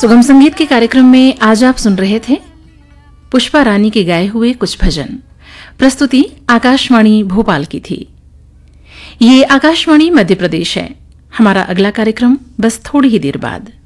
सुगम संगीत के कार्यक्रम में आज आप सुन रहे थे पुष्पा रानी के गाए हुए कुछ भजन। प्रस्तुति आकाशवाणी भोपाल की थी। ये आकाशवाणी मध्य प्रदेश है। हमारा अगला कार्यक्रम बस थोड़ी ही देर बाद।